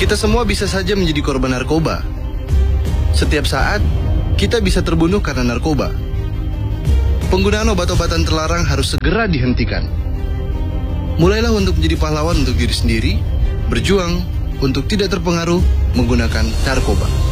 Kita semua bisa saja menjadi korban narkoba. Setiap saat, kita bisa terbunuh karena narkoba. Penggunaan obat-obatan terlarang harus segera dihentikan. Mulailah untuk menjadi pahlawan untuk diri sendiri, berjuang untuk tidak terpengaruh menggunakan narkoba.